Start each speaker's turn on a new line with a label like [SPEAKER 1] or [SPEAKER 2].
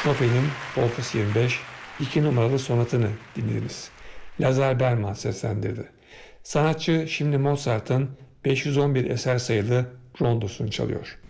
[SPEAKER 1] Chopin'in Opus 25 2 numaralı sonatını dinlediniz. Lazar Berman seslendirdi. Sanatçı şimdi Mozart'ın 511 eser sayılı rondosunu çalıyor.